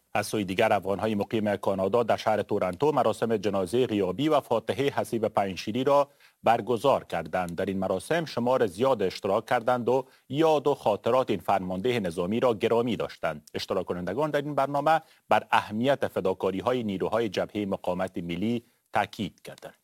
از سوی دیگر افغان‌های مقیم کانادا در شهر تورنتو مراسم جنازه غیابی و فاتحه حسیب پنجشیری را برگزار کردند. در این مراسم شمار زیاد اشتراک کردند و یاد و خاطرات این فرمانده نظامی را گرامی داشتند. اشتراک کنندگان در این برنامه بر اهمیت فداکاری‌های نیروهای جبهه مقاومت ملی تاکید کردند.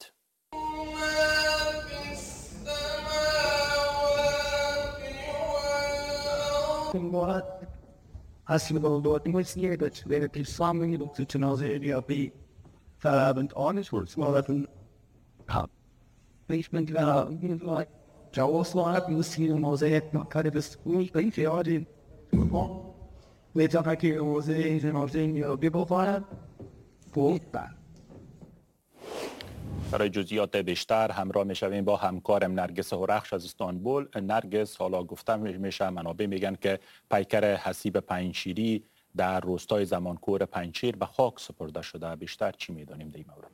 برای جزئیات بیشتر همراه میشویم با همکارم نرگس هورخش از استانبول. نرگس، حالا گفتم میشه منابع میگن که پیکر حسیب پنجشیری در روستای زمانکور پنجشیر به خاک سپرده شده. بیشتر چی میدانیم در این مورد؟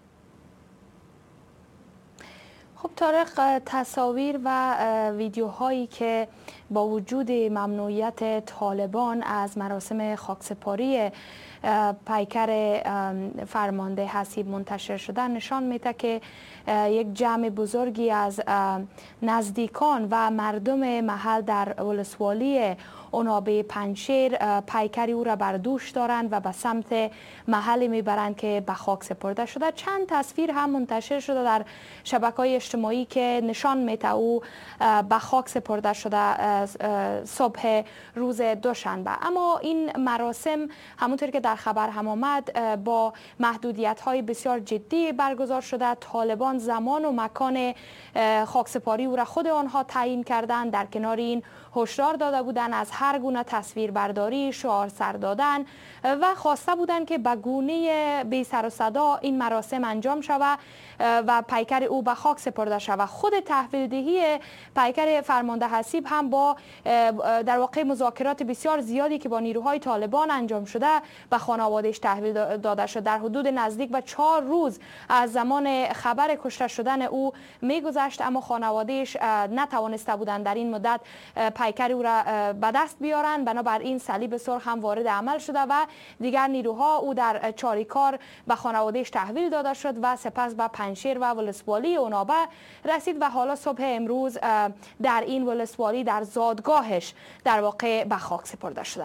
خب طارق، تصاویر و ویدیوهایی که با وجود ممنوعیت طالبان از مراسم خاکسپاری پیکر فرمانده حسیب منتشر شده نشان میده که یک جمع بزرگی از نزدیکان و مردم محل در ولسوالی عنابه پنجشیر پیکری او را بر دوش دارند و به سمت محلی میبرند که به خاک سپرده شده. چند تصویر هم منتشر شده در شبکه‌های اجتماعی که نشان میده او به خاک سپرده شده صبح روز دوشنبه. اما این مراسم همونطور که در خبر هم آمد با محدودیت‌های بسیار جدی برگزار شده. طالبان زمان و مکان خاکسپاری او را خود آنها تعیین کردند. در کنار این هشدار داده بودند از هر گونه تصویربرداری، شعار سر دادن و خواسته بودند که به گونه بی سر و صدا این مراسم انجام شود و پیکر او به خاک سپرده شود. خود تحویل دهی پیکر فرمانده حسیب هم با در واقع مذاکرات بسیار زیادی که با نیروهای طالبان انجام شده به خانواده‌اش تحویل داده شد. در حدود نزدیک به 4 روز از زمان خبر کشته شدن او میگذشت، اما خانواده‌اش نتوانسته بودند در این مدت پیکر او را به دست بیارن. بنابراین صلیب سرخ هم وارد عمل شده و دیگر نیروها او در چاریکار به خانواده‌اش تحویل داده شد و سپس به پنجشیر و ولسوالی عنابه رسید و حالا صبح امروز در این ولسوالی در زادگاهش در واقع به خاک سپرده شده.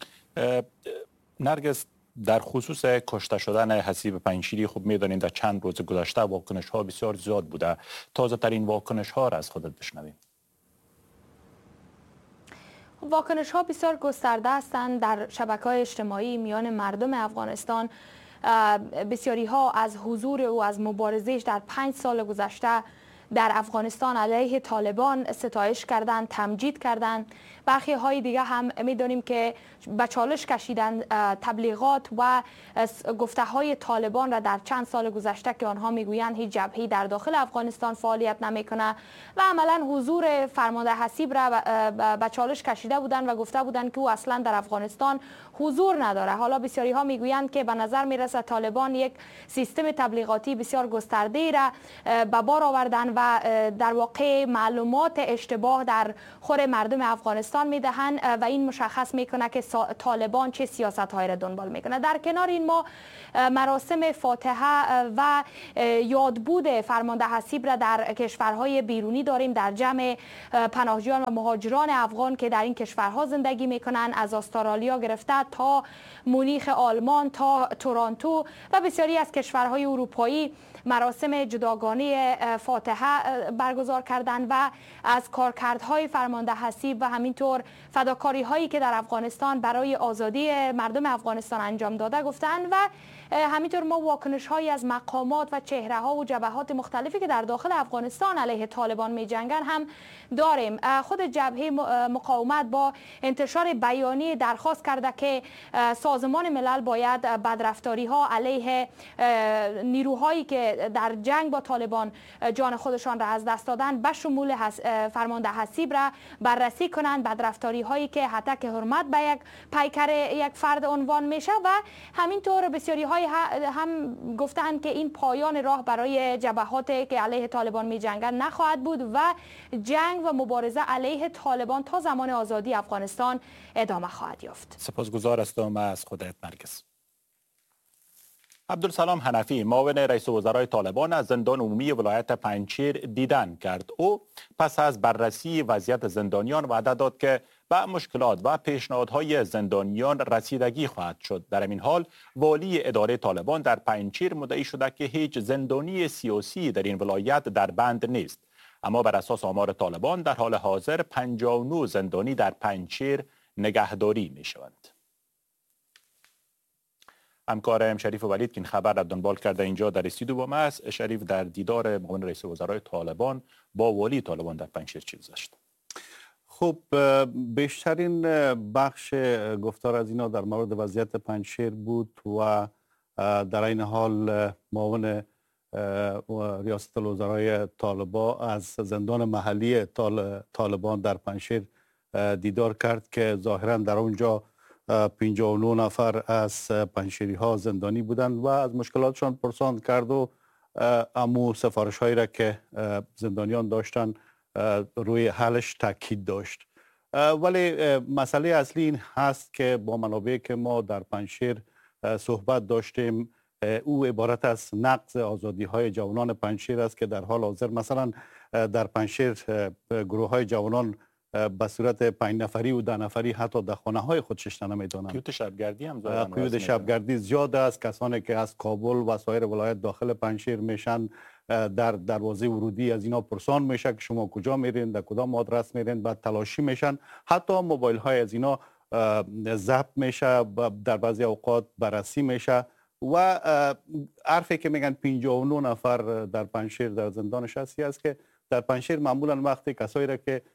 نرگس، در خصوص کشته شدن حسیب پنجشیری خب میدانید در چند روز گذشته واکنش ها بسیار زیاد بوده. تازه ترین واکنش ها را از خودت بشنویم. واکنش ها بسیار گسترده هستند در شبکه‌های اجتماعی میان مردم افغانستان. بسیاری ها از حضور او، از مبارزهش در 5 سال گذشته در افغانستان علیه طالبان ستایش کردند، تمجید کردند. برخی های دیگه هم میدونیم که به چالش کشیدن تبلیغات و گفته های طالبان را در چند سال گذشته که آنها میگویند هیچ جبهه‌ای در داخل افغانستان فعالیت نمیکنه و عملا حضور فرمانده حسیب را به چالش کشیده بودند و گفته بودند که او اصلا در افغانستان حضور نداره. حالا بسیاری ها میگویند که به نظر میرسه طالبان یک سیستم تبلیغاتی بسیار گسترده را به بار آوردن و در واقع معلومات اشتباه در خور مردم افغانستان میدهند و این مشخص میکنه که طالبان چه سیاست های را دنبال میکنه. در کنار این ما مراسم فاتحه و یادبود فرمانده حسیب را در کشورهای بیرونی داریم، در جمع پناهجویان و مهاجران افغان که در این کشورها زندگی میکنن، از استرالیا گرفته تا مونیخ آلمان تا تورنتو و بسیاری از کشورهای اروپایی مراسم جداگانه فاتحه برگزار کردند و از کارکردهای فرمانده حسیب و همینطور فداکاری هایی که در افغانستان برای آزادی مردم افغانستان انجام داده گفتند و همینطور ما واکنش هایی از مقامات و چهره ها و جبهات مختلفی که در داخل افغانستان علیه طالبان می جنگن هم داریم. خود جبهه مقاومت با انتشار بیانیه درخواست کرده که سازمان ملل باید بدرفتاری ها علیه نیروهایی که در جنگ با طالبان جان خودشان خودشان را از دست دادن به شمول فرمانده حسیب را بررسی کنند، بدرفتاری هایی که هتک حرمت به یک پیکر یک فرد عنوان میشه و همینطور بسیاری های هم گفتند که این پایان راه برای جبهاتی که علیه طالبان می جنگند نخواهد بود و جنگ و مبارزه علیه طالبان تا زمان آزادی افغانستان ادامه خواهد یافت. سپاسگزار هستم از خودت نرگس. عبدالسلام حنفی معاون رئیس وزرای طالبان از زندان عمومی ولایت پنجشیر دیدن کرد. او پس از بررسی وضعیت زندانیان وعده داد که به مشکلات و پیشنهادهای زندانیان رسیدگی خواهد شد. در این حال والی اداره طالبان در پنجشیر مدعی شده که هیچ زندانی سیاسی در این ولایت در بند نیست، اما بر اساس آمار طالبان در حال حاضر 59 زندانی در پنجشیر نگهداری می شوند. همکارم شریف ولید که این خبر را دنبال کرده اینجا در استودیو با ما است. شریف، در دیدار معاون رئیس وزرای طالبان با والی طالبان در پنجشیر چی گذشت؟ خب بیشترین بخش گفتار از اینا در مورد وضعیت پنجشیر بود و در این حال معاون ریاست الوزرای طالبان از زندان محلی طالبان در پنجشیر دیدار کرد که ظاهرا در اونجا 59 نفر از پنجشیری ها زندانی بودند و از مشکلاتشان پرسان کرد و امو سفارش هایی را که زندانیان داشتن روی حلش تاکید داشت. ولی مسئله اصلی این هست که با منابعی که ما در پنجشیر صحبت داشتیم، او عبارت از نقض آزادی های جوانان پنجشیر است که در حال حاضر مثلا در پنجشیر گروه های جوانان به صورت 5 نفری و 10 نفری حتی در خانه های خود ششتن نمیتونند. قیود شبگردی هم قیود شبگردی زیاد است. کسانی که از کابل و سایر ولایت داخل پنجشیر میشن در دروازه ورودی از اینا پرسان میشه که شما کجا میرین، در کدام آدرس میرین، بعد تلاشی میشن. حتی موبایل های از اینا ضبط میشه، در بعضی اوقات بررسی میشه و حرفی که میگن 59 نفر در پنجشیر در زندان نشستی است که در پنجشیر معمولا وقتی کسایی را که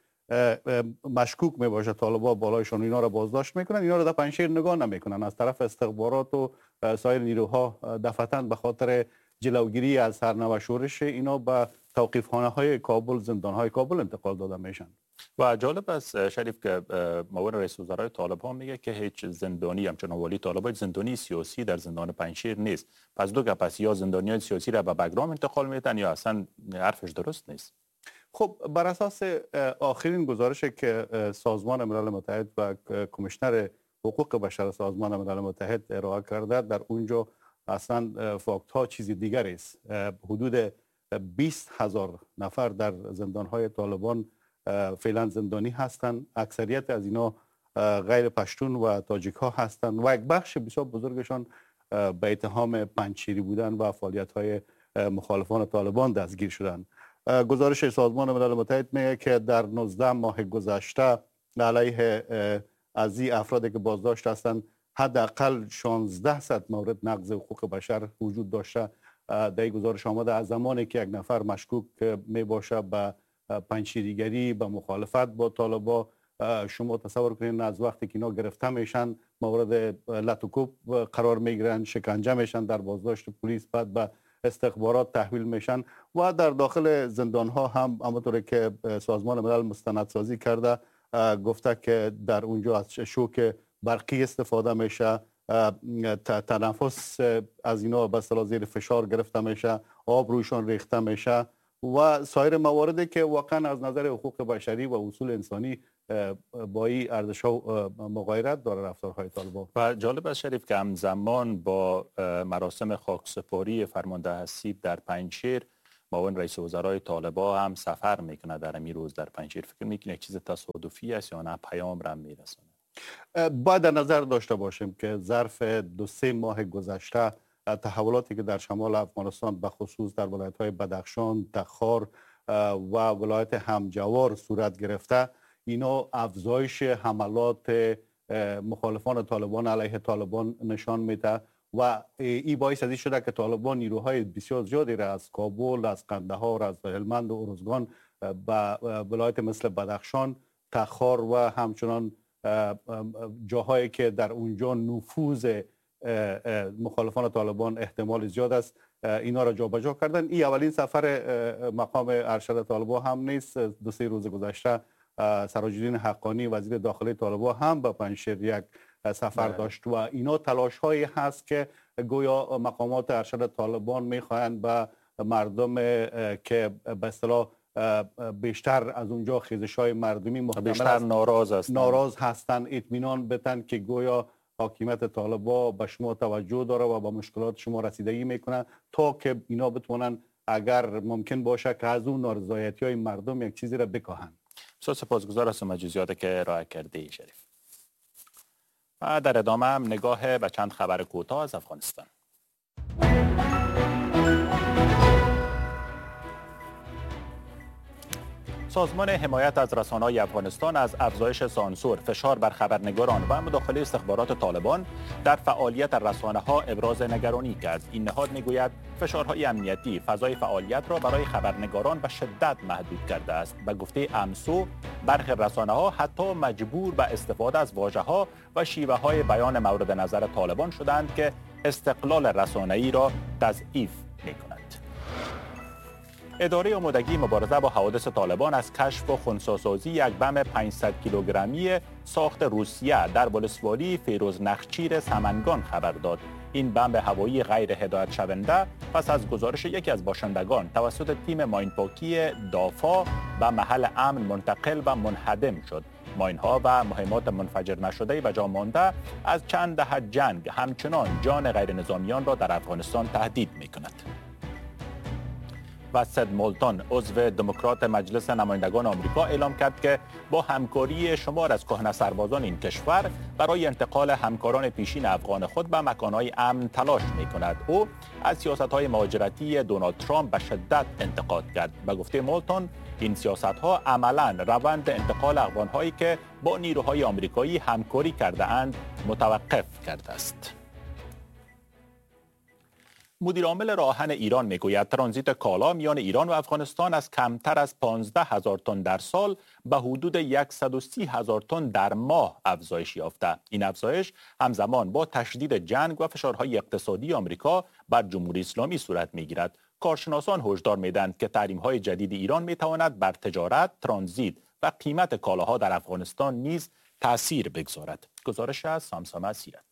مشکوک میباشه طالبان بالایشان اینا را بازداشت میکنن، اینا را در پنجشیر نگاه نمیکنن. از طرف استخبارات و سایر نیروها دفعتاً به خاطر جلوگیری از سرنوشت شورش اینا به توقیفخانه های کابل، زندان های کابل انتقال داده میشن. و جالب است شریف که معاون رئیس وزرای طالبان میگه که هیچ زندانی همچنان والی طالبان زندانی سیاسی در زندان پنجشیر نیست. پس دو گپ است، یا زندانیان سیاسی را به بگرام انتقال میدن یا اصلا حرفش درست نیست. خب بر اساس آخرین گزارشی که سازمان ملل متحد و کمیشنر حقوق بشر سازمان ملل متحد ارائه کرده، در اونجا اصلا فاکت ها چیزی دیگر است. حدود 20,000 نفر در زندان های طالبان فعلا زندانی هستند. اکثریت از اینا غیر پشتون و تاجیک ها هستند و یک بخش بسیار بزرگشان به اتهام پنجشیری بودن و فعالیت های مخالفان طالبان دستگیر شدند. گزارش سازمان ملل متحد میگه که در 19 ماه گذشته علیه از این افرادی که بازداشت هستند حداقل 1600 مورد نقض حقوق بشر وجود داشته. در این گزارش آمده از زمانی که یک نفر مشکوک می باشه به پنجشیریگری، به مخالفت با طالبان، شما تصور کنید از وقتی که اینا گرفته میشن مورد لطوکوب قرار میگیرن، شکنجه میشن در بازداشت پلیس، بعد به استخبارات تحویل میشن و در داخل زندان ها هم همونطوری که سازمان ملل مستندسازی کرده گفته که در اونجا از شوک برقی استفاده میشه، تنفس از اینا به اصطلاح زیر فشار گرفته میشه، آب رویشان ریخته میشه و سایر مواردی که واقعا از نظر حقوق بشری و اصول انسانی با این ارزش‌ها مغایرت داره رفتارهای طالبان. و جالب است شریف که همزمان با مراسم خاکسپاری فرمانده حسیب در پنجشیر، معاون رئیس وزرای طالبان هم سفر میکنه در این روز در پنجشیر. فکر میکنه چیز تصادفی است یا نه پیام را میرسونه؟ باید در نظر داشته باشیم که ظرف 2-3 ماه گذشته تحولاتی که در شمال افغانستان به خصوص در ولایت‌های بدخشان، تخار و ولایت همجوار صورت گرفته، اینا افزایش حملات مخالفان طالبان علیه طالبان نشان میده و این باعث ازی شده که طالبان نیروهای بسیار زیادی را از کابل، از قندهار، از هلمند و ارزگان به ولایت مثل بدخشان، تخار و همچنان جاهایی که در اونجا نفوذ مخالفان طالبان احتمال زیاد است اینا را جابجا کردن. این اولین سفر مقام ارشد طالبان هم نیست. 2-3 روز گذشته سراج الدین حقانی وزیر داخلی طالبان هم به پنجشیر یک سفر داشت و اینا تلاش هایی هست که گویا مقامات ارشد طالبان میخواهند به مردم که به اصطلاح بیشتر از اونجا خیزش‌های مردمی بیشتر ناراض هستند اطمینان بدن که گویا حاکمیت طالبان به شما توجه داره و با مشکلات شما رسیدگی میکنه تا که اینا بتونن اگر ممکن باشه که از اون نارضایتی‌های مردم یک چیزی را بکاهند. سپاسگزار هستم جزئیاتی که ارائه کردی شریف. و در ادامه هم نگاه به چند خبر کوتاه از افغانستان. سازمان حمایت از رسانه‌های افغانستان از افزایش سانسور، فشار بر خبرنگاران و مداخله استخبارات طالبان در فعالیت رسانه‌ها ابراز نگرانی کرد. این نهاد می‌گوید فشارهای امنیتی فضای فعالیت را برای خبرنگاران به شدت محدود کرده است. به گفته امسو، برخی رسانه‌ها حتی مجبور به استفاده از واژه‌ها و شیوه‌های بیان مورد نظر طالبان شدند که استقلال رسانه‌ای را تضعیف می‌کند. اداره آمادگی مبارزه با حوادث طالبان از کشف و خنثی‌سازی یک بم 500 کیلوگرمی ساخت روسیه در ولسوالی فیروز نخچیر سمنگان خبر داد. این بم هوایی غیر هدایت شونده پس از گزارش یکی از باشندگان توسط تیم ماینپاکی دافا به محل امن منتقل و منهدم شد. ماین‌ها و مهمات منفجر نشده به جا مانده از چند دهه جنگ همچنان جان غیر نظامیان را در افغانستان تهدید می‌کند. و سد مولتون عضو دموکرات مجلس نمایندگان آمریکا اعلام کرد که با همکاری شمار از کهنه سربازان این کشور برای انتقال همکاران پیشین افغان خود به مکانهای امن تلاش می‌کند. او از سیاست‌های مهاجرتی دونالد ترامپ به شدت انتقاد کرد. به گفته مولتون این سیاست‌ها عملاً روند انتقال افغان‌هایی که با نیروهای آمریکایی همکاری کرده اند متوقف کرده است. مدیر عامل راهن ایران میگوید ترانزیت کالا میان ایران و افغانستان از کمتر از 15,000 تن در سال به حدود 130,000 تن در ماه افزایش یافته. این افزایش همزمان با تشدید جنگ و فشارهای اقتصادی آمریکا بر جمهوری اسلامی صورت میگیرد. کارشناسان هشدار میدهند که تحریم‌های جدید ایران میتواند بر تجارت، ترانزیت و قیمت کالاها در افغانستان نیز تأثیر بگذارد. گزارش از سامسامه سیرت.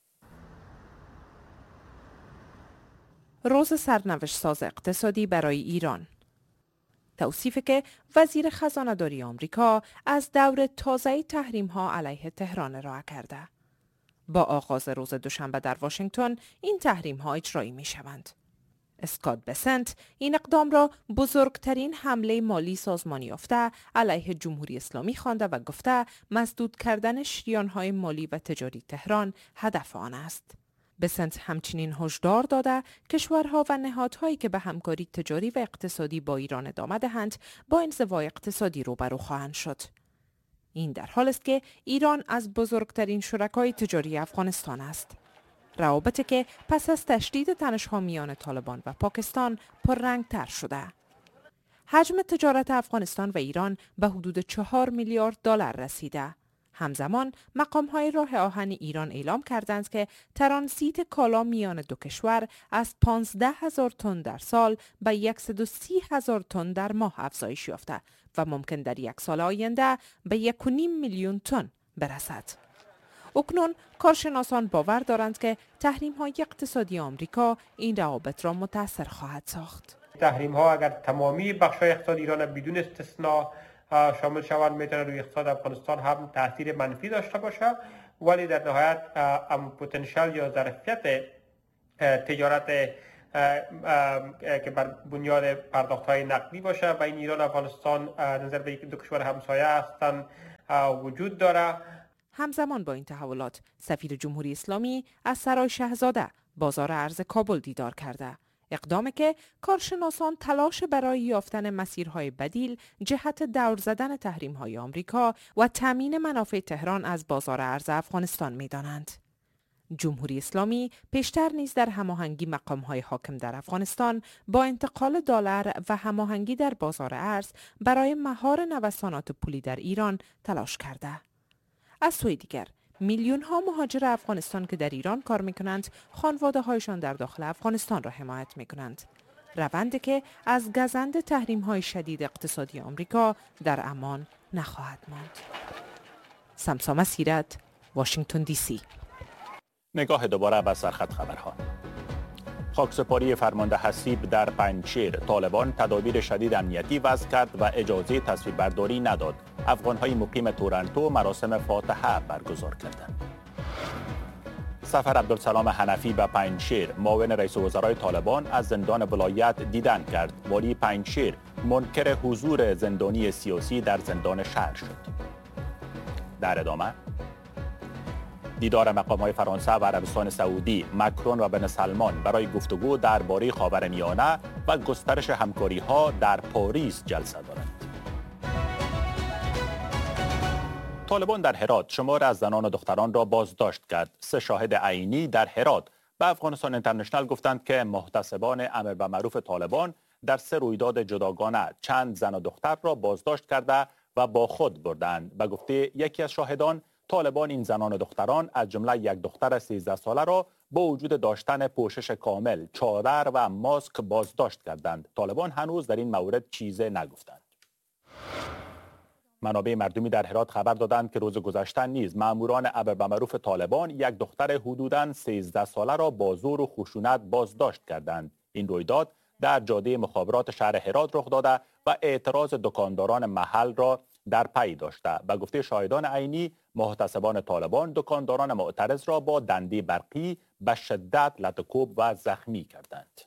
روز سرنوشت ساز اقتصادی برای ایران. توصیفی که وزیر خزانه‌داری آمریکا از دور تازه تحریم‌ها علیه تهران ارائه کرده. با آغاز روز دوشنبه در واشنگتن این تحریم‌ها اجرایی می‌شوند. اسکات بسنت این اقدام را بزرگترین حمله مالی سازمانی یافته علیه جمهوری اسلامی خوانده و گفته مسدود کردن شریان‌های مالی و تجاری تهران هدف آن است. بسنت همچنین هشدار داده کشورها و نهادهایی که به همکاری تجاری و اقتصادی با ایران ادامه دهند با انزوای اقتصادی روبرو خواهند شد. این در حال است که ایران از بزرگترین شرکای تجاری افغانستان است. روابطی که پس از تشدید تنش‌ها میان طالبان و پاکستان پررنگ‌تر شده. حجم تجارت افغانستان و ایران به حدود 4 میلیارد دلار رسیده. همزمان مقام‌های راه آهن ایران اعلام کردند که ترانزیت کالا میان دو کشور از 15,000 تن در سال به 130,000 تن در ماه افزایش یافته و ممکن در یک سال آینده به 1.5 میلیون تن برسد. اکنون کارشناسان باور دارند که تحریم‌های اقتصادی آمریکا این روابط را متاثر خواهد ساخت. تحریم‌ها اگر تمامی بخش‌های اقتصاد ایران بدون استثنا شامل شوند میتونه روی اقتصاد افغانستان هم تاثیر منفی داشته باشه، ولی در نهایت پتانسیل یا ظرفیت تجارت که بر بنیاد پرداخت‌های نقدی باشه بین ایران و افغانستان نظر به دو کشور همسایه هستند وجود داره. همزمان با این تحولات سفیر جمهوری اسلامی از سرای شاهزاده بازار ارز کابل دیدار کرده. اقدامی که کارشناسان تلاش برای یافتن مسیرهای بدیل جهت دور زدن تحریم‌های آمریکا و تامین منافع تهران از بازار ارز افغانستان می‌دانند. جمهوری اسلامی پیشتر نیز در هماهنگی مقام‌های حاکم در افغانستان با انتقال دلار و هماهنگی در بازار ارز برای مهار نوسانات پولی در ایران تلاش کرده. از سوی دیگر میلیون ها مهاجر افغانستان که در ایران کار میکنند خانواده هایشان در داخل افغانستان را حمایت میکنند. روندی که از گزند تحریم های شدید اقتصادی آمریکا در امان نخواهد ماند. سمسامه سیرت، واشنگتن دی سی. نگاه دوباره به سرخط خبرها. خاکسپاری فرمانده حسیب در پنجشیر، طالبان تدابیر شدید امنیتی وضع کرد و اجازه تصویربرداری نداد. افغان‌های مقیم تورنتو مراسم فاتحه برگزار کردند. سفر عبدالسلام حنفی به پنجشیر، معاون رئیس وزرای طالبان از زندان ولایت دیدن کرد. والی پنجشیر منکر حضور زندانی سیاسی در زندان شهر شد. در ادامه دیدار مقام‌های فرانسه و عربستان سعودی، مکرون و بن سلمان برای گفتگو درباره خاورمیانه و گسترش همکاری‌ها در پاریس جلسه دارند. طالبان در هرات شمار از زنان و دختران را بازداشت کرد. 3 شاهد عینی در هرات به افغانستان اینترنشنال گفتند که محتسبان امر به معروف طالبان در 3 رویداد جداگانه چند زن و دختر را بازداشت کرده و با خود بردند. به گفته یکی از شاهدان، طالبان این زنان و دختران از جمله یک دختر 13 ساله را با وجود داشتن پوشش کامل، چادر و ماسک بازداشت کردند. طالبان هنوز در این مورد چیزی نگفتند. منابع مردمی در هرات خبر دادند که روز گذشته نیز ماموران امر به معروف طالبان یک دختر حدوداً 13 ساله را با زور و خشونت بازداشت کردند. این رویداد در جاده مخابرات شهر هرات رخ داده و اعتراض دکانداران محل را در پی داشته. به گفته شاهدان عینی، محتسبان طالبان دکانداران معترض را با دنده برقی به شدت لطکوب و زخمی کردند.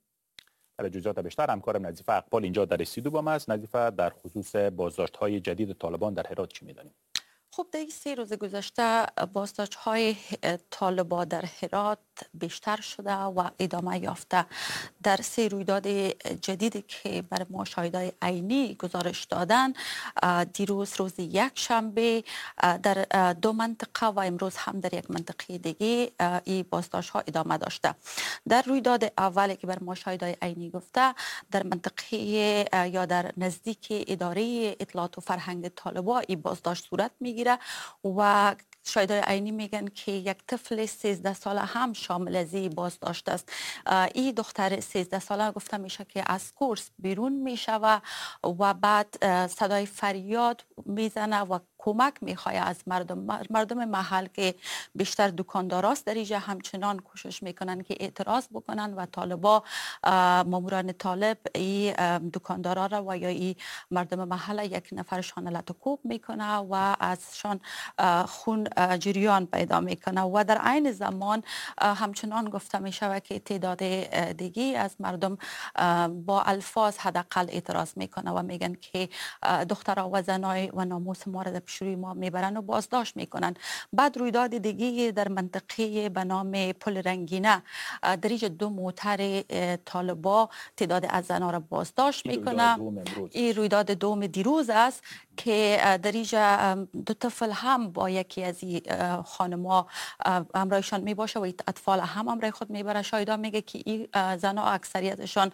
برای جزئیات بیشتر همکارم نظیفه اقبال اینجا در استودیو با ما است. نظیفه، در خصوص بازداشت‌های جدید طالبان در هرات چی می‌دانیم؟ خب در این 3 روز گذشته بازداشت‌های طالبان در هرات بیشتر شده و ادامه یافته. در 3 رویداد جدیدی که بر ما شاهدای عینی گزارش دادن، دیروز روز یک شنبه در 2 منطقه و امروز هم در یک منطقه دیگه این بازداشت‌ها ادامه داشته. در رویداد اولی که بر ما شاهدای عینی گفته، در منطقه یا در نزدیک اداره اطلاعات و فرهنگ طالبان این بازداشت صورت میگیره و شاهدای عینی میگن که یک طفل 13 ساله هم شامل از این بازداشت است. این دختر 13 ساله گفته میشه که از کورس بیرون میشه و بعد صدای فریاد میزنه و کمک میخواد از مردم محل که بیشتر دکانداراست در اینجا همچنان کوشش میکنن که اعتراض بکنن و طالبا ماموران طالب این دکاندارا را و یا این مردم محل یک نفرشان لطکوب میکنه و ازشان خون جریان پیدا میکنه و در عین زمان همچنان گفته میشه که تعداد دیگه از مردم با الفاظ حداقل اعتراض میکنه و میگن که دخترها و زنای و ناموس ما را در پیش روی ما میبرن و بازداشت میکنن. بعد رویداد دیگه در منطقه به نام پل رنگینه در اینجا 2 موتر طالبا تعداد از زنها را بازداشت میکنه. این رویداد دوم دیروز است که در اینجا 2 طفل هم با یکی از این خانم‌ها همراهشان میباشه و اطفال هم همراه خود میبره. شاهدا میگه که این زنها اکثریتشان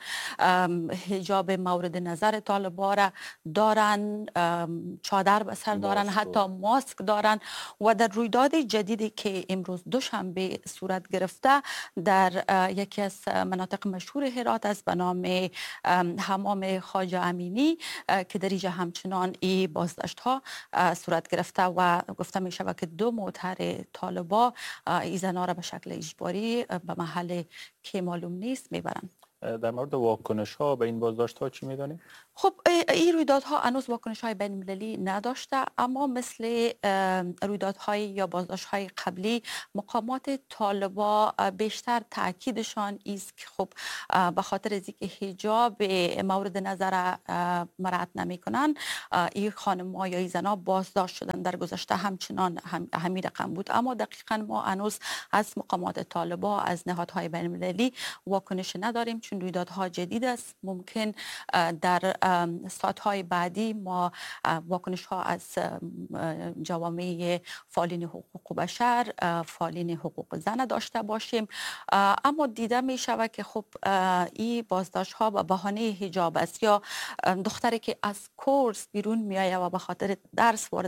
حجاب مورد نظر طالبان را دارن، چادر به سر دارن، حتی ماسک دارن. و در رویداد جدیدی که امروز دوشنبه صورت گرفته در یکی از مناطق مشهور هرات است به نام حمام خواجه امینی که در اینجا همچنان این بازداشت ها صورت گرفته و گفته می شود که 2 موتر طالبا این زنها را به شکل اجباری به محل که معلوم نیست میبرند. در مورد واکنش ها به این بازداشت ها چی میدانیم؟ خب این رویدادها هنوز واکنش های بین المللی نداشته، اما مثل رویدادهای یا بازداشت های قبلی مقامات طالبا بیشتر تاکیدشان است که خب به خاطر از اینکه حجاب مورد نظر مراعات نمیکنن این خانم‌ها یا این زنها بازداشت شدن. در گذشته همچنان همین رقم بود، اما دقیقاً ما هنوز از مقامات طالبا از نهادهای بین المللی واکنش نداریم چون رویدادها جدید است. ممکن در ساعت‌های بعدی ما واکنش ها از جوامع فعالین حقوق بشر، فعالین حقوق زن داشته باشیم، اما دیده می شود که خب این بازداشت ها به بهانه حجاب است یا دختری که از کورس بیرون می آید و به خاطر درس وارد کورس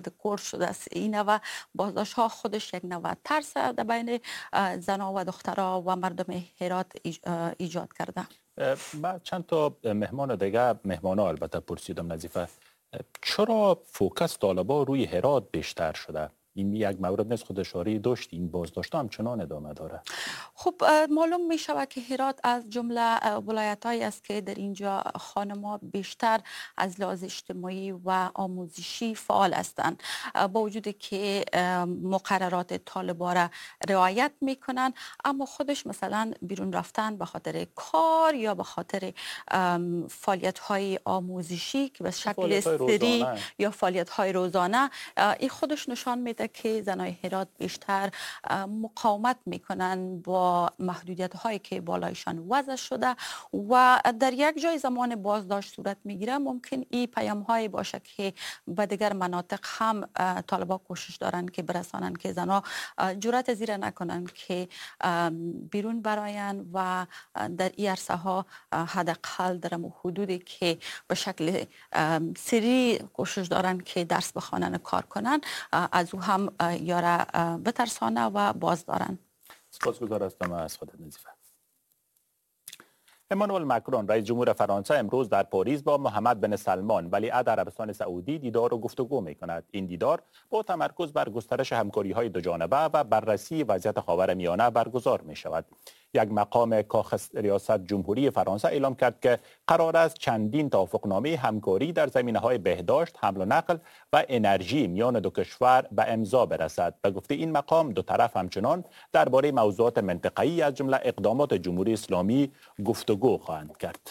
شده است. این نوع بازداشت ها خودش یک نوع ترس در بین زنها و دخترها و مردم هرات ایجاد کرده. من چند تا مهمان البته پرسیدم نظیفه، چرا فوکس طالبا روی هرات بیشتر شده؟ این یک مورد نیست، خود اشاره داشت، این بازداشت هم چنان ادامه داره. خب معلوم می شود که هرات از جمله ولایت‌هایی است که در اینجا خانم‌ها بیشتر از لحاظ اجتماعی و آموزشی فعال هستند، با وجودی که مقررات طالبا را رعایت میکنن، اما خودش مثلا بیرون رفتن به خاطر کار یا به خاطر فعالیت‌های آموزشی که به شکل سری یا فعالیت‌های روزانه، این خودش نشان میده که زنای هرات بیشتر مقاومت میکنن با محدودیت هایی که بالایشان وضع شده و در یک جای زمان بازداشت صورت میگیره. ممکن این پیام هایی باشه که به دیگر مناطق هم طالبا کوشش دارن که برسانن که زنها جرأت زیر نکنن که بیرون براین و در این عرصه ها حداقل در حدودی که به شکل سری کوشش دارن که درس بخوانن کار کنن از او هم یاره بترسانه و باز دارن. سپاسگزار هستم از خودت نظیفه. امانوئل مکرون رئیس جمهور فرانسه امروز در پاریس با محمد بن سلمان ولیعهد عربستان سعودی دیدار و گفتگو می کند. این دیدار با تمرکز بر گسترش همکاری‌های دوجانبه و بررسی وضعیت خاورمیانه برگزار می شود. یک مقام کاخ ریاست جمهوری فرانسه اعلام کرد که قرار است چندین توافقنامه همکاری در زمینه‌های بهداشت، حمل و نقل و انرژی میان دو کشور به امضا برسد. به گفته این مقام دو طرف همچنان درباره موضوعات منطقه‌ای از جمله اقدامات جمهوری اسلامی گفتگو خواهند کرد.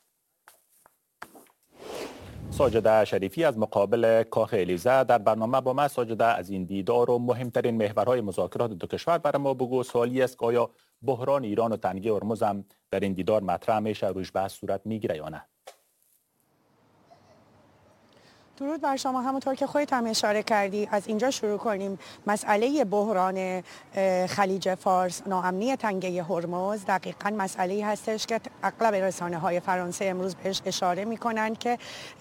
ساجده شریفی از مقابل کاخ الیزه در برنامه با ما. ساجده، از این دیدار و مهمترین محورهای مذاکرات دو کشور برای ما بگو. سوالی است که آیا بحران ایران و تنگه هرمز هم در این دیدار مطرح میشه، روش بحث صورت میگیره یا نه؟ درود بر شما. همونطور که خودت هم اشاره کردی، از اینجا شروع کنیم. مسئله بحران خلیج فارس، ناامنی تنگه هرمز، دقیقاً مسئله‌ای هستش که اغلب رسانه‌های فرانسه امروز بهش اشاره می‌کنند که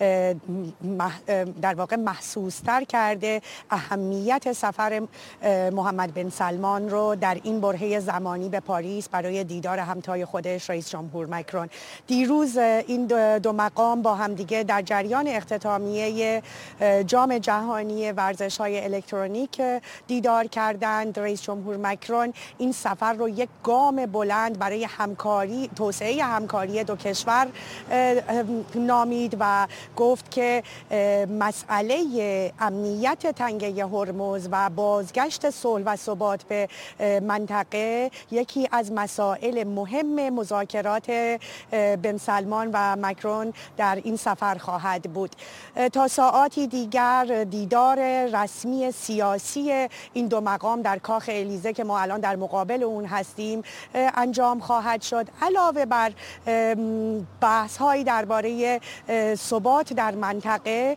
در واقع محسوس‌تر کرده اهمیت سفر محمد بن سلمان رو در این برهه زمانی به پاریس برای دیدار همتای خودش رئیس جمهور مکرون. دیروز این دو مقام با همدیگه در جریان اختتامیه جام جهانی ورزش‌های الکترونیک دیدار کردند. رئیس جمهور مکرون این سفر رو یک گام بلند برای همکاری، توسعه همکاری دو کشور نامید و گفت که مسئله امنیت تنگه هرمز و بازگشت صلح و ثبات به منطقه یکی از مسائل مهم مذاکرات بن سلمان و مکرون در این سفر خواهد بود. تا ساعاتی دیگر دیدار رسمی سیاسی این دو مقام در کاخ الیزه که ما الان در مقابل اون هستیم انجام خواهد شد. علاوه بر بحث هایی درباره ثبات در منطقه،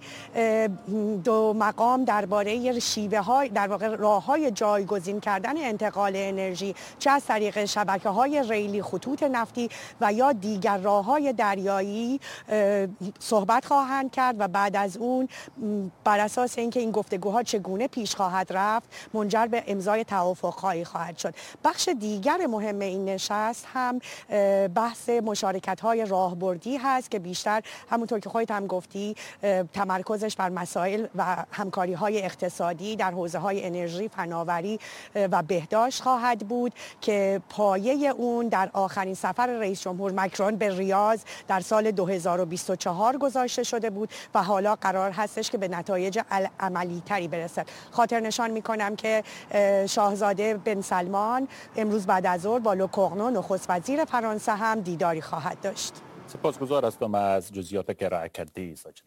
دو مقام درباره شیوه های، در واقع راه های جایگزین کردن انتقال انرژی، چه از طریق شبکه های ریلی، خطوط نفتی و یا دیگر راه های دریایی صحبت خواهند کرد و بعد از اون بر اساس اینکه این گفتگوها چگونه پیش خواهد رفت منجر به امضای توافق‌هایی خواهد شد. بخش دیگر مهم این نشست هم بحث مشارکت‌های راهبردی هست که بیشتر همونطور که خودت هم گفتی تمرکزش بر مسائل و همکاری‌های اقتصادی در حوزه‌های انرژی، فناوری و بهداشت خواهد بود که پایه اون در آخرین سفر رئیس جمهور مکرون به ریاض در سال 2024 گذاشته شده بود و حالا قرار هستش که به نتایج عملی تری برسد. خاطر نشان میکنم که شاهزاده بن سلمان امروز بعد از ظهر با لوکورنو نخست وزیر فرانسه هم دیداری خواهد داشت. سپاسگزار هستم از جزئیات که ارائه کردی ساجده.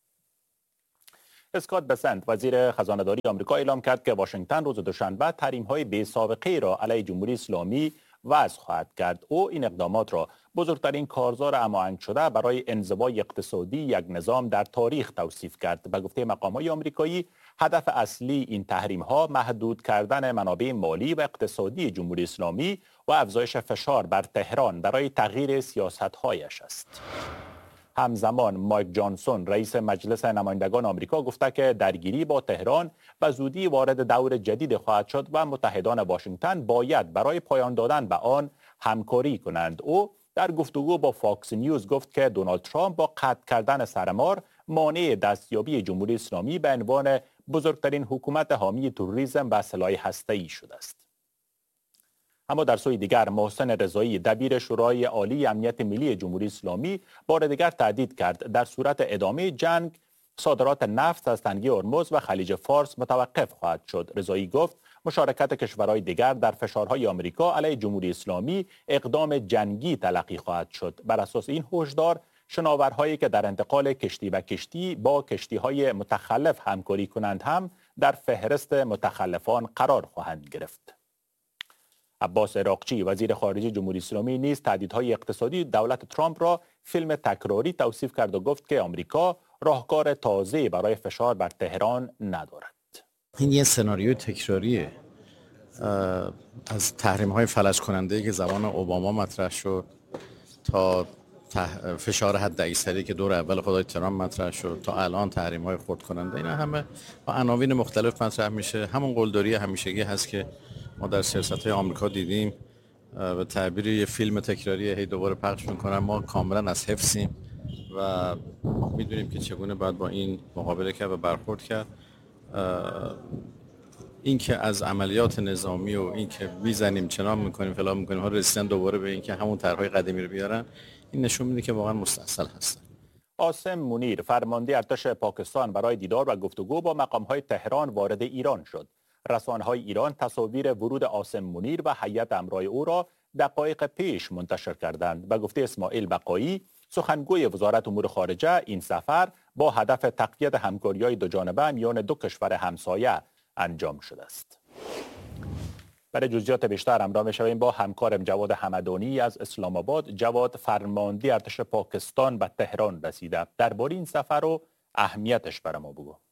اسکات بسنت وزیر خزانه‌داری آمریکا اعلام کرد که واشنگتن روز دوشنبه تحریم‌های بی‌سابقه را علیه جمهوری اسلامی وضع خواهد کرد. او این اقدامات را بزرگترین کارزار هماهنگ شده برای انزوای اقتصادی یک نظام در تاریخ توصیف کرد. به گفته مقام‌های آمریکایی هدف اصلی این تحریم‌ها محدود کردن منابع مالی و اقتصادی جمهوری اسلامی و افزایش فشار بر تهران برای تغییر سیاست‌هایش است. همزمان مایک جانسون رئیس مجلس نمایندگان آمریکا گفته که درگیری با تهران به زودی وارد دور جدید خواهد شد و متحدان واشنگتن باید برای پایان دادن به آن همکاری کنند. او در گفتگو با فاکس نیوز گفت که دونالد ترامپ با قطع کردن سرمار مانع دستیابی جمهوری اسلامی به عنوان بزرگترین حکومت حامی تروریسم و سلاح هسته‌ای شده است. اما در سوی دیگر محسن رضایی دبیر شورای عالی امنیت ملی جمهوری اسلامی بار دیگر تهدید کرد در صورت ادامه جنگ صادرات نفت از تنگه هرمز و خلیج فارس متوقف خواهد شد. رضایی گفت مشارکت کشورهای دیگر در فشارهای آمریکا علیه جمهوری اسلامی اقدام جنگی تلقی خواهد شد. بر اساس این هشدار شناورهایی که در انتقال کشتی به کشتی با کشتیهای متخلف همکاری کنند هم در فهرست متخلفان قرار خواهند گرفت. عباس عراقچی وزیر خارجه جمهوری اسلامی نیز تهدیدهای اقتصادی دولت ترامپ را فیلم تکراری توصیف کرد و گفت که آمریکا راهکار تازه برای فشار بر تهران ندارد. این یه سناریوی تکراریه از تحریم‌های فلج کننده که زمان اوباما مطرح شد تا فشار حداکثری که دور اول خدای ترامپ مطرح شد تا الان تحریم‌های خرد کننده. اینا همه با عناوین مختلف مطرح میشه. همون قلدری همیشگی هست که ما در سیاست‌های آمریکا دیدیم. به تعبیر یه فیلم تکراری هی دوباره پخش می‌کنن. ما کاملا از حفظیم و میدونیم که چگونه باید با این مقابله کرد و برخورد کرد. این که از عملیات نظامی و این که میزنیم چنان میکنیم فلان میکنیم ها رسیدن دوباره به این که همون طرحهای قدیمی رو بیارن، این نشون میده که واقعا مستاصل هستن. عاصم منیر فرمانده ارتش پاکستان برای دیدار و گفتگو با مقام‌های تهران وارد ایران شد. رسانه‌های ایران تصاویر ورود عاصم منیر و هیئت همراه او را دقایق پیش منتشر کردند. به گفته اسماعیل بقایی سخنگوی وزارت امور خارجه، این سفر با هدف تقویت همکاری‌های دوجانبه میان دو کشور همسایه انجام شده است. برای جزئیات بیشتر همراه می‌شویم با همکارم جواد حمدانی از اسلام آباد. جواد، فرمانده ارتش پاکستان به تهران رسیده. درباره این سفر و اهمیتش برای ما بگو.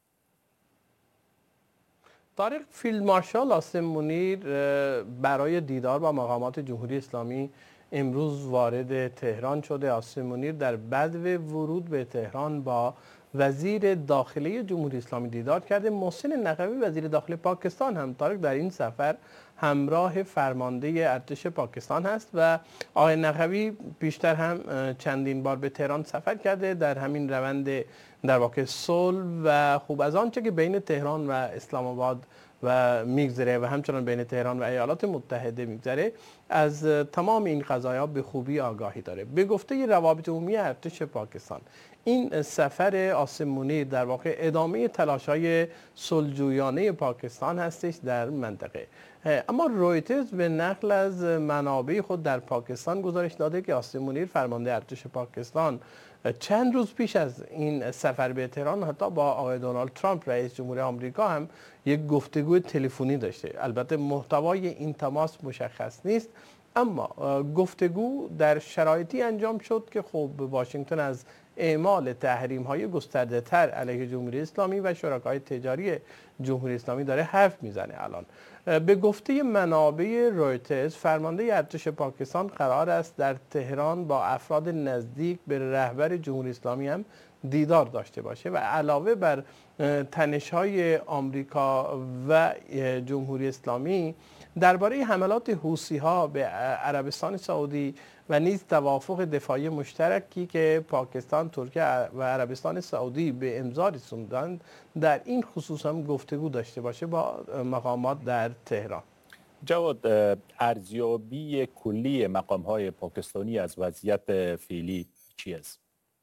طارق، فیلد مارشال عاصم منیر برای دیدار با مقامات جمهوری اسلامی امروز وارد تهران شده. عاصم منیر در بدو ورود به تهران با وزیر داخلی جمهوری اسلامی دیدار کرده. محسن نقوی وزیر داخلی پاکستان هم طارق در این سفر همراه فرمانده ارتش پاکستان هست و آقای نقوی بیشتر هم چندین بار به تهران سفر کرده در همین روند در واقع صلح و خوب از آنچه که بین تهران و اسلام آباد و میگذره و همچنان بین تهران و ایالات متحده میگذره از تمام این قضایا به خوبی آگاهی داره. به گفته روابط عمومی ارتش پاکستان این سفر عاصم منیر در واقع ادامه تلاش‌های صلح‌جویانه پاکستان هستش در منطقه. اما رویترز به نقل از منابع خود در پاکستان گزارش داده که عاصم منیر فرمانده ارتش پاکستان چند روز پیش از این سفر به تهران حتی با آقای دونالد ترامپ رئیس جمهور آمریکا هم یک گفتگو تلفنی داشته. البته محتوای این تماس مشخص نیست، اما گفتگو در شرایطی انجام شد که خب واشنگتن از اعمال تحریم‌های گسترده‌تر علیه جمهوری اسلامی و شرکای تجاری جمهوری اسلامی داره حرف میزنه. الان به گفته منابع رویترز فرمانده ارتش پاکستان قرار است در تهران با افراد نزدیک به رهبر جمهوری اسلامی هم دیدار داشته باشه و علاوه بر تنش‌های آمریکا و جمهوری اسلامی درباره حملات حوثی‌ها به عربستان سعودی و نیز توافق دفاعی مشترکی که پاکستان، ترکیه و عربستان سعودی به امضا رسوندند در این خصوص هم گفتگو داشته باشه با مقامات در تهران. جواد، ارزیابی کلی مقام‌های پاکستانی از وضعیت فعلی چی است؟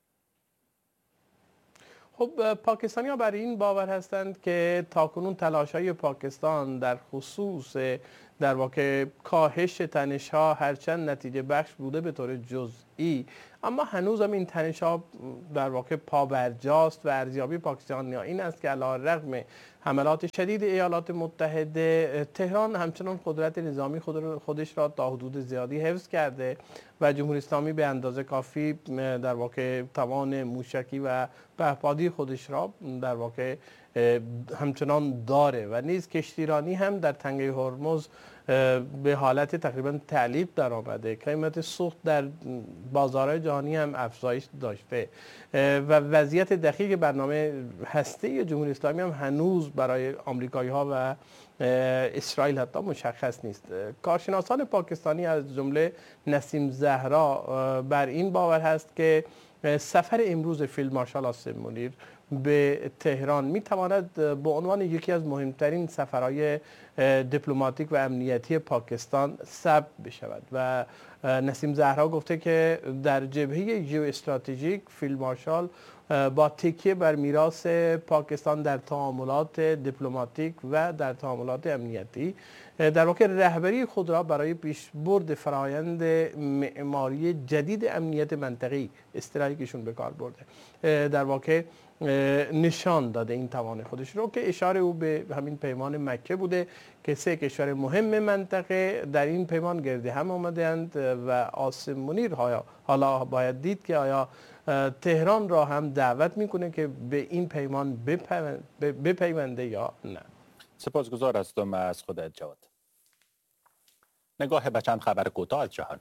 خب پاکستانی‌ها بر این باور هستند که تاکنون تلاش‌های پاکستان در خصوص در واقع کاهش تنش‌ها هرچند نتیجه بخش بوده به طور جزئی، اما هنوز هم این تنش‌ها در واقع پابرجاست و ارزیابی پاکستانی‌ها این است که علی‌رغم حملات شدید ایالات متحده، تهران همچنان قدرت نظامی خودش را تا حدود زیادی حفظ کرده و جمهوری اسلامی به اندازه کافی در واقع توان موشکی و پهپادی خودش را در واقع همچنان داره و نیز کشتیرانی هم در تنگه هرمز به حالت تقریبا تعلیق در آمده. قیمت سوخت در بازارهای جهانی هم افزایش داشته و وضعیت دقیق برنامه هسته جمهوری اسلامی هم هنوز برای آمریکایی ها و اسرائیل حتی مشخص نیست. کارشناسان پاکستانی از جمله نسیم زهرا بر این باور هست که سفر امروز فیلد مارشال عاصم منیر به تهران می تواند به عنوان یکی از مهمترین سفرهای دیپلماتیک و امنیتی پاکستان ثبت بشود و نسیم زهرا گفته که در جبهه ژئواستراتژیک فیلد مارشال با تکیه بر میراث پاکستان در تعاملات دیپلماتیک و در تعاملات امنیتی در واقع رهبری خود را برای پیشبرد فرآیند معماری جدید امنیت منطقه‌ای اصطلاحی که ایشون به کار برده در واقع نشان داده این توان خودش رو که اشاره او به همین پیمان مکه بوده که 3 کشور مهم منطقه در این پیمان گرد هم آمدند و عاصم منیر حالا باید دید که آیا تهران را هم دعوت میکنه که به این پیمان بپیونده یا نه. سپاسگزار هستم از خودت جواد. نگاه به چند خبر کوتاه از جهان.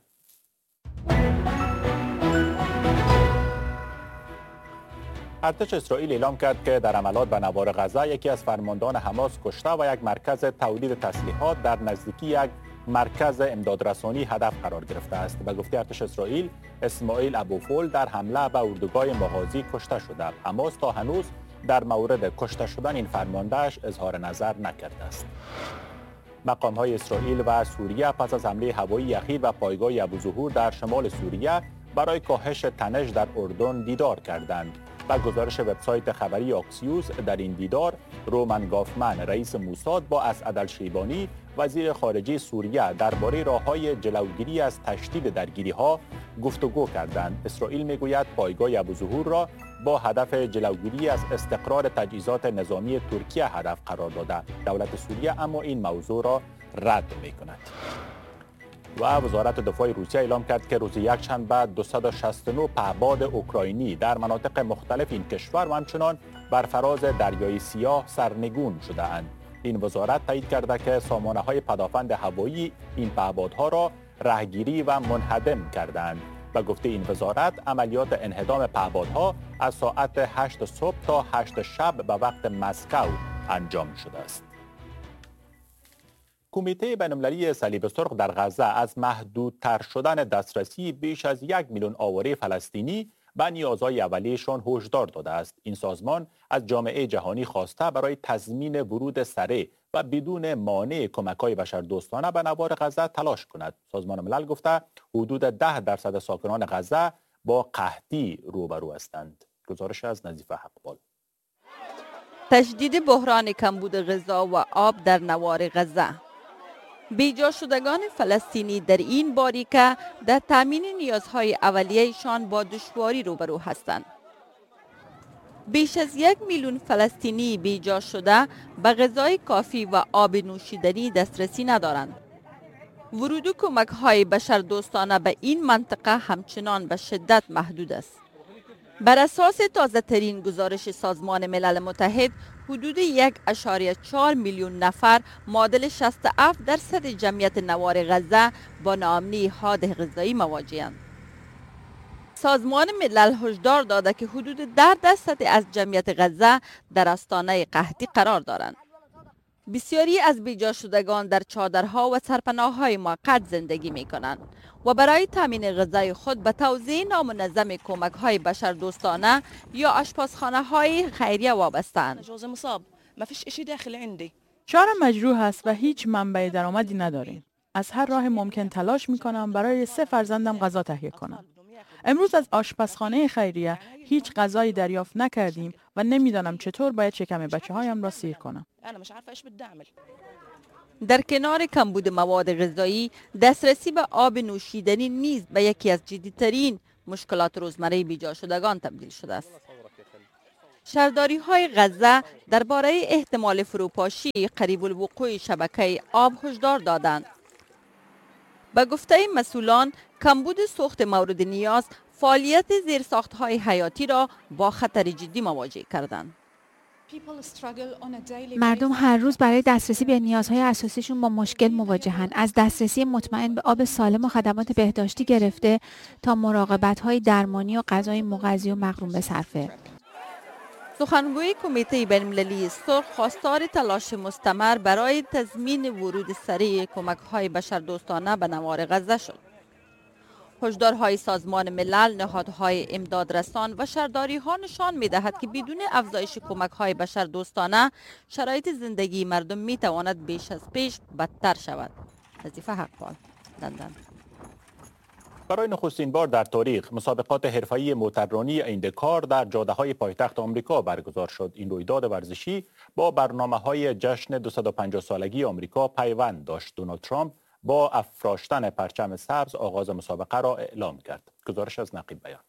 ارتش اسرائیل اعلام کرد که در حملات به نوار غزه یکی از فرماندهان حماس کشته و یک مرکز تولید تسلیحات در نزدیکی یک مرکز امدادرسانی هدف قرار گرفته است. به گفته ارتش اسرائیل، اسماعیل ابوفول در حمله به اردوگاه مغازی کشته شده. حماس تا هنوز در مورد کشته شدن این فرماندهش اظهار نظر نکرده است. مقام‌های اسرائیل و سوریه پس از حمله هوایی اخیر و پایگاه ابوظهور در شمال سوریه برای کاهش تنش در اردن دیدار کردند. و گزارش وبسایت خبری آکسیوس در این دیدار، رومن گافمن رئیس موساد با اسعد الشیبانی وزیر خارجه سوریه درباره راه‌های جلوگیری از تشدید درگیری‌ها گفتگو کردند. اسرائیل میگوید پایگاه ابوظهور را با هدف جلوگیری از استقرار تجهیزات نظامی ترکیه هدف قرار داده. دولت سوریه اما این موضوع را رد می‌کند. و وزارت دفاع روسیه اعلام کرد که روز یکشنبه 269 پهپاد اوکراینی در مناطق مختلف این کشور و همچنان بر فراز دریای سیاه سرنگون شده اند. این وزارت تایید کرده که سامانه‌های پدافند هوایی این پهپادها را رهگیری و منهدم کردند. و گفته این وزارت عملیات انهدام پهپادها از ساعت 8 صبح تا 8 شب به وقت مسکو انجام شده است. کمیته بین‌المللی صلیب سرخ در غزه از محدودتر شدن دسترسی بیش از 1 میلیون آواره فلسطینی به نیازهای اولیه‌شان هشدار داده است. این سازمان از جامعه جهانی خواسته برای تضمین ورود سریع و بدون مانع کمک‌های بشردوستانه به نوار غزه تلاش کند. سازمان ملل گفته حدود 10% ساکنان غزه با قحطی روبرو هستند. گزارش از نظیفه حقبال. تشدید بحران کمبود غذا و آب در نوار غزه. بیجا شدگان فلسطینی در این باریکه در تامین نیازهای اولیه‌شان با دشواری روبرو هستند. بیش از 1 میلیون فلسطینی بیجا شده به غذای کافی و آب نوشیدنی دسترسی ندارند. ورود کمک‌های بشردوستانه به این منطقه همچنان به شدت محدود است. بر اساس تازه ترین گزارش سازمان ملل متحد، حدود 1.4 میلیون نفر معادل 67% جمعیت نوار غزه با ناامنی حاد غذایی مواجه‌اند. سازمان ملل هشدار داده که حدود 10% از جمعیت غزه در آستانه قحطی قرار دارند. بسیاری از بیجا شدگان در چادرها و سرپناه‌های موقت زندگی می‌کنند و برای تامین غذای خود به توزیع نامنظم کمک‌های بشردوستانه یا آشپزخانه‌های خیریه وابسته‌اند. شوهرم مجروح است و هیچ منبع درآمدی نداریم. از هر راه ممکن تلاش می‌کنم برای 3 فرزندم غذا تهیه کنم. امروز از آشپزخانه خیریه هیچ غذایی دریافت نکردیم و نمیدانم چطور باید شکم بچه‌هایم را سیر کنم. در کنار کمبود مواد غذایی، دسترسی به آب نوشیدنی نیز به یکی از جدی‌ترین مشکلات روزمره بیجا شدگان تبدیل شده است. شهرداری‌های غزه درباره احتمال فروپاشی قریب الوقوع شبکه آب هشدار دادند. به گفته مسئولان، کمبود سوخت مورد نیاز فعالیت زیرساخت‌های حیاتی را با خطر جدی مواجه کردند. مردم هر روز برای دسترسی به نیازهای اساسیشون با مشکل مواجهن، از دسترسی مطمئن به آب سالم و خدمات بهداشتی گرفته تا مراقبت‌های درمانی و غذای مغذی و مقرون به صرفه. سخنگوی کمیته بین‌المللی سرخ خواستار تلاش مستمر برای تضمین ورود سریع کمک‌های بشردوستانه به نوار غزه شد. هشدارهای سازمان ملل، نهادهای امدادرسان و شهرداری‌ها نشان می‌دهد که بدون افزایش کمک‌های بشردوستانه شرایط زندگی مردم می‌تواند بیش از پیش بدتر شود. نظیفه حقپال، لندن. برای نخستین بار در تاریخ مسابقات حرفه‌ای موتوررانی ایندکار در جاده‌های پایتخت آمریکا برگزار شد. این رویداد ورزشی با برنامه‌های جشن 250 سالگی آمریکا پیوند داشت. دونالد ترامپ با افراشتن پرچم سبز آغاز مسابقه را اعلام کرد. گزارش از نقیب بیان.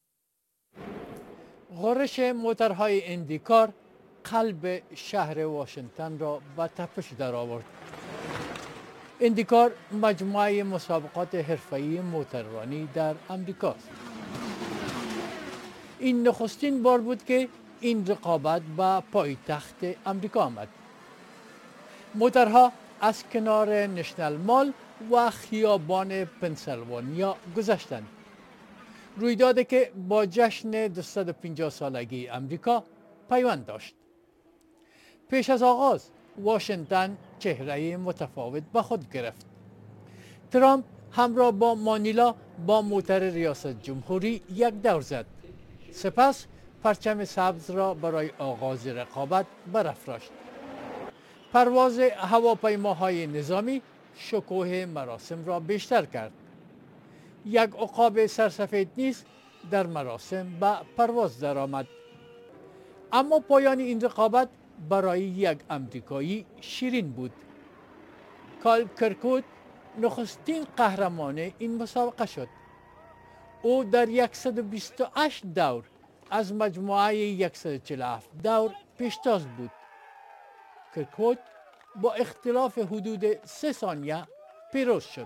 غرش موتورهای ایندیکار قلب شهر واشنگتن را به تپش درآورد. ایندیکار مجموعه مسابقات حرفه‌ای موتوررانی در امریکاست. این نخستین بار بود که این رقابت به پایتخت امریکا آمد. موتورها از کنار نشنل مال و خیابان پنسیلوانیا گذشتند. رویدادی که با جشن 250 سالگی امریکا پیوند داشت. پیش از آغاز واشنگتن چهره متفاوت به خود گرفت. ترامپ همراه با مانیلا با موتر ریاست جمهوری یک دور زد. سپس پرچم سبز را برای آغاز رقابت برافراشت. پرواز هواپیماهای نظامی شکوه مراسم را بیشتر کرد. یک عقاب سرسفید نیز در مراسم به پرواز درآمد. اما پایان این رقابت برای یک امریکایی شیرین بود. کال کرکوود نخستین قهرمان این مسابقه شد. او در 128 دور از مجموعه 147 دور پیشتاز بود. کرکوود با اختلاف حدود 3 ثانیه پیروز شد.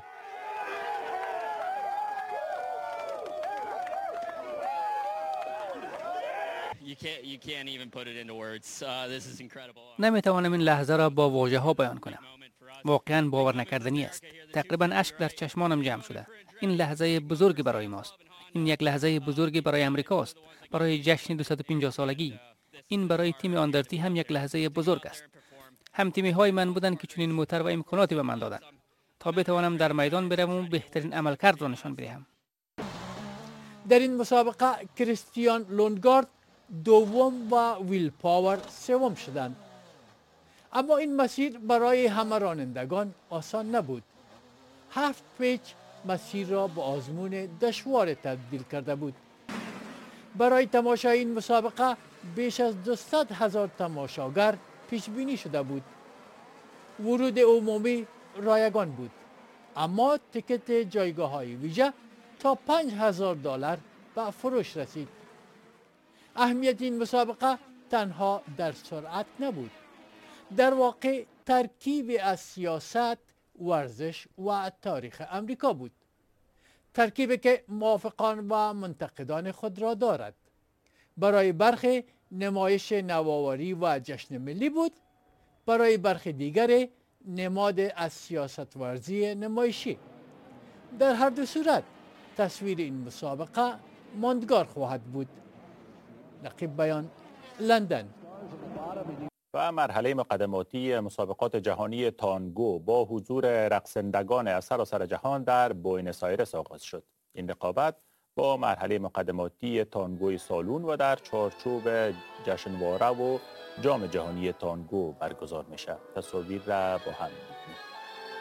نمیتوانم این لحظه را با واژه ها بیان کنم. واقعا باور نکردنی است. تقریبا اشک در چشمانم جمع شده. این لحظه بزرگی برای ماست. این یک لحظه بزرگی برای امریکاست. برای جشن 250 سالگی. این برای تیم آندرتی هم یک لحظه بزرگ است. هم تیمی های من بودند که چنین موتور و امکاناتی به من دادند تا بتوانم در میدان بروم و بهترین عملکرد را نشان بدهم. در این مسابقه کریستیان لوندگارد دوم و ویل پاور سوم شدند. اما این مسیر برای همه رانندگان آسان نبود. 7 پیچ مسیر را به آزمون دشوار تبدیل کرده بود. برای تماشای این مسابقه بیش از 200,000 تماشاگر پیش بینی شده بود. ورود عمومی رایگان بود. اما تیکت جایگاه های ویژه تا $5,000 به فروش رسید. اهمیت این مسابقه تنها در سرعت نبود. در واقع ترکیبی از سیاست، ورزش و تاریخ امریکا بود. ترکیبی که موافقان و منتقدان خود را دارد. برای برخی نمایش نوآوری و جشن ملی بود. برای برخی دیگر نماد از سیاست ورزی نمایشی. در هر دو صورت تصویر این مسابقه ماندگار خواهد بود. نقیب بیان، لندن. و مرحله مقدماتی مسابقات جهانی تانگو با حضور رقصندگان از سراسر جهان در بوئنوس آیرس آغاز شد. این رقابت با مرحله مقدماتی تانگوی سالون و در چارچوب جشنواره و جام جهانی تانگو برگزار میشه. تصاویر را با هم